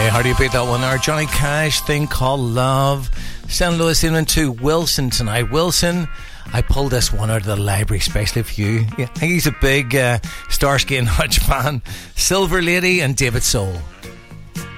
How do you beat that one there? Johnny Cash, thing called Love. St. Louis in to Wilson tonight. Wilson, I pulled this one out of the library especially for you. Yeah, I think he's a big Starsky and Hutch fan. Silver Lady and David Soul.